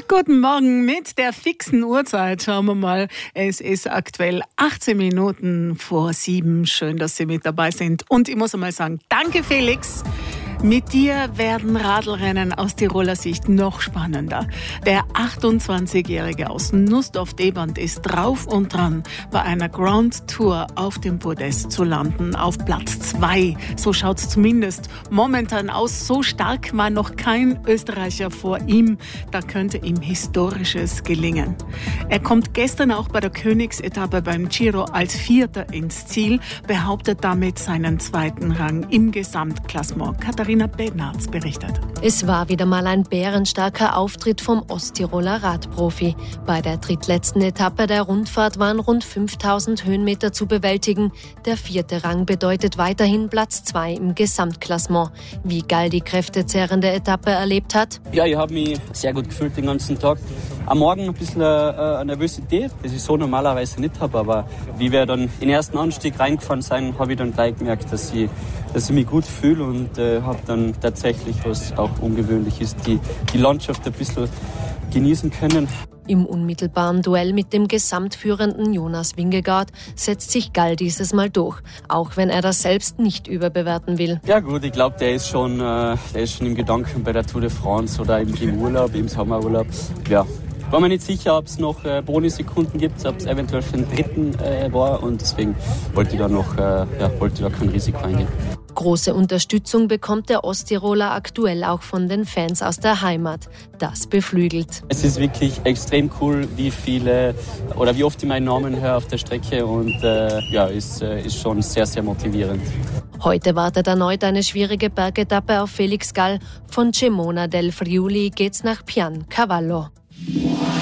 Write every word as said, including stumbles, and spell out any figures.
Guten Morgen mit der fixen Uhrzeit. Schauen wir mal. Es ist aktuell achtzehn Minuten vor sieben. Schön, dass Sie mit dabei sind. Und ich muss einmal sagen, danke Felix. Mit dir werden Radlrennen aus Tiroler Sicht noch spannender. Der achtundzwanzigjährige aus Nussdorf-Deband ist drauf und dran, bei einer Grand Tour auf dem Podest zu landen, auf Platz zwei. So schaut es zumindest momentan aus. So stark war noch kein Österreicher vor ihm. Da könnte ihm Historisches gelingen. Er kommt gestern auch bei der Königsetappe beim Giro als Vierter ins Ziel, behauptet damit seinen zweiten Rang im Gesamtklassement. Katharina Bednarz berichtet. Es war wieder mal ein bärenstarker Auftritt vom Osttiroler Radprofi. Bei der drittletzten Etappe der Rundfahrt waren rund fünftausend Höhenmeter zu bewältigen. Der vierte Rang bedeutet weiterhin Platz zwei im Gesamtklassement. Wie Gall die kräftezehrende Etappe erlebt hat? Ja, ich habe mich sehr gut gefühlt den ganzen Tag. Am Morgen ein bisschen eine, eine Nervosität, das ich so normalerweise nicht habe. Aber wie wir dann in den ersten Anstieg reingefahren sind, habe ich dann gleich gemerkt, dass ich, dass ich mich gut fühle und äh, habe dann tatsächlich, was auch ungewöhnlich ist, die, die Landschaft ein bisschen genießen können. Im unmittelbaren Duell mit dem gesamtführenden Jonas Vingegaard setzt sich Gall dieses Mal durch, auch wenn er das selbst nicht überbewerten will. Ja gut, ich glaube, der ist schon, äh, der ist schon im Gedanken bei der Tour de France oder im, im Urlaub, im Sommerurlaub. Ja. Ich war mir nicht sicher, ob es noch äh, Bonussekunden gibt, ob es eventuell für den dritten äh, war und deswegen wollte ich da noch, äh, ja, wollte da kein Risiko eingehen. Große Unterstützung bekommt der Osttiroler aktuell auch von den Fans aus der Heimat. Das beflügelt. Es ist wirklich extrem cool, wie viele oder wie oft ich meinen Namen höre auf der Strecke und äh, ja, ist, äh, ist schon sehr, sehr motivierend. Heute wartet erneut eine schwierige Bergetappe auf Felix Gall. Von Cemona del Friuli geht's nach Pian Cavallo.